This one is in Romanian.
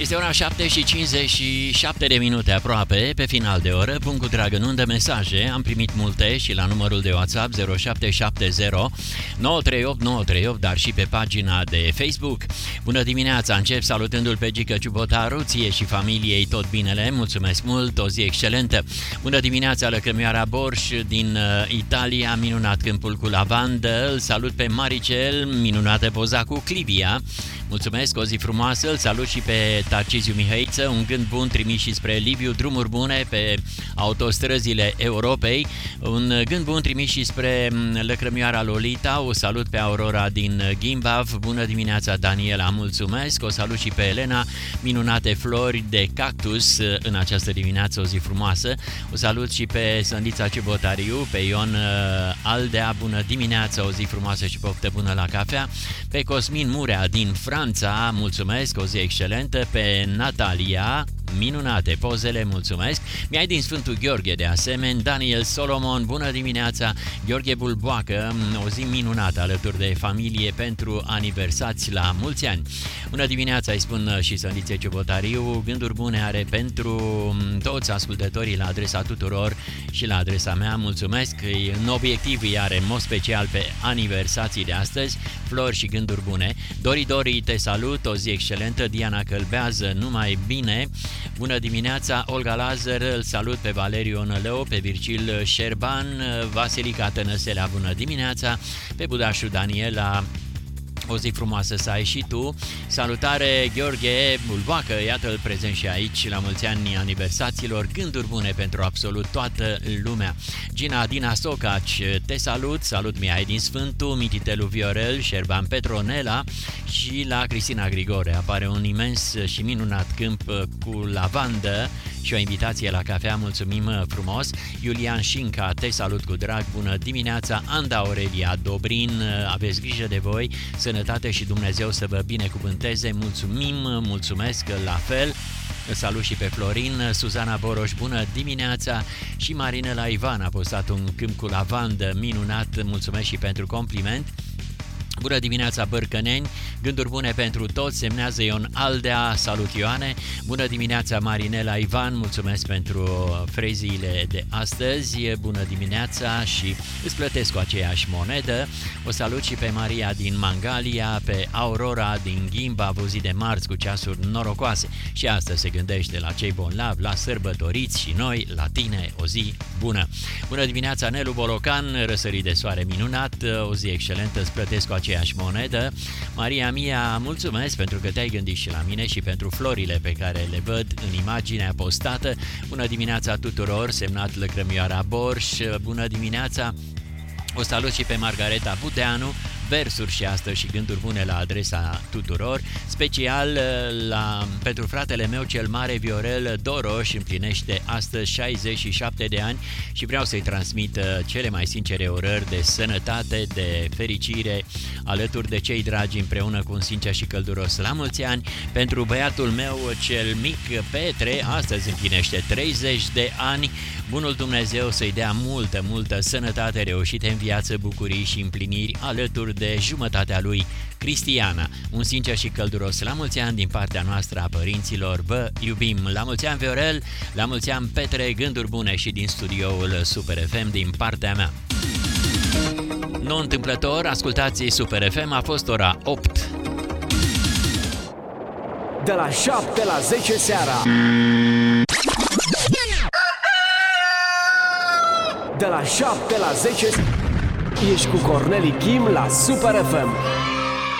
Este ora 7:57 de minute aproape, pe final de oră, pun cu drag în undă mesaje, am primit multe și la numărul de WhatsApp 0770 938 938, dar și pe pagina de Facebook. Bună dimineața, încep salutându-l pe Gică Ciubotaru, ție și familiei tot binele, mulțumesc mult, o zi excelentă. Bună dimineața, Lăcrămioara Borș din Italia, minunat câmpul cu lavandă, îl salut pe Maricel, minunată poza cu Clivia. Mulțumesc, o zi frumoasă, îl salut și pe Tarciziu Mihăiță, un gând bun trimis și spre Liviu, drumuri bune pe autostrăzile Europei, un gând bun trimis și spre Lăcrămioara Lolita, o salut pe Aurora din Gimbav, bună dimineața Daniela, mulțumesc, o salut și pe Elena, minunate flori de cactus în această dimineață, o zi frumoasă, o salut și pe Sândița Cibotariu, pe Ion Aldea, bună dimineața, o zi frumoasă și poftă bună la cafea, pe Cosmin Murea din Franța, mulțumesc, o zi excelentă, pe Natalia, minunate pozele, mulțumesc, mi-ai din Sfântul Gheorghe de asemenea, Daniel Solomon, bună dimineața, Gheorghe Bulboacă, o zi minunată alături de familie pentru aniversați la mulți ani. Bună dimineața, îi spun și Sândițe Ciobotariu, gânduri bune are pentru toți ascultătorii la adresa tuturor și la adresa mea, mulțumesc, în obiectiv îi are în mod special pe aniversații de astăzi, flori și gânduri bune. Dori, te salut, o zi excelentă, Diana Călbează, numai bine. Bună dimineața, Olga Lazar, îl salut pe Valeriu Onălău, pe Virgil Șerban, Vasilica Tănăselea, bună dimineața, pe Budașu Daniela, o zi frumoasă să ai și tu. Salutare Gheorghe Bulboacă, iată-l prezent și aici la mulți ani aniversaților, gânduri bune pentru absolut toată lumea. Gina Dina Socaci, te salut Mihai din Sfântul, Mititelu Viorel, Șerban Petronela și la Cristina Grigore. Apare un imens și minunat câmp cu lavandă și o invitație la cafea, mulțumim frumos. Iulian Șinca, te salut cu drag, bună dimineața. Anda Aurelia Dobrin, aveți grijă de voi, sănătate și Dumnezeu să vă binecuvânteze, mulțumesc la fel. Salut și pe Florin, Suzana Boroș, bună dimineața, și Marinela Ivan a postat un câmp cu lavandă minunat, mulțumesc și pentru compliment. Bună dimineața Bărcăneni, gânduri bune pentru toți, semnează Ion Aldea, salut Ioane. Bună dimineața Marinela Ivan, mulțumesc pentru freziile de astăzi, bună dimineața și îți plătesc cu aceeași monedă. O salut și pe Maria din Mangalia, pe Aurora din Ghimba, o zi de marți cu ceasuri norocoase. Și asta se gândește la cei bolnavi, la sărbătoriți și noi, la tine, o zi bună. Bună dimineața Nelu Bolocan, răsărit de soare minunat, o zi excelentă, îți plătesc cu aceeași monedă. Maria mia, mulțumesc pentru că te-ai gândit și la mine și pentru florile pe care le văd în imaginea postată. Bună dimineața tuturor, semnat Lăcrămioara Borș, bună dimineața. O salut și pe Margareta Budeanu, versuri și astăzi și gânduri bune la adresa tuturor, special pentru fratele meu cel mare Viorel Doroș, împlinește astăzi 67 de ani și vreau să-i transmit cele mai sincere urări de sănătate, de fericire, alături de cei dragi, împreună cu un sincer și călduros la mulți ani. Pentru băiatul meu cel mic Petre, astăzi împlinește 30 de ani, bunul Dumnezeu să-i dea multă sănătate, reușite în viață, bucurii și împliniri alături de jumătatea lui Cristiana. Un sincer și călduros la mulți ani din partea noastră a părinților, vă iubim. La mulți ani Viorel, la mulți ani Petre, gânduri bune și din studioul Super FM din partea mea. Nu întâmplător, ascultați Super FM, a fost ora 8. De la 7 la 10 seara. De la 7 la 10 ești cu Corneli Kim la Super FM.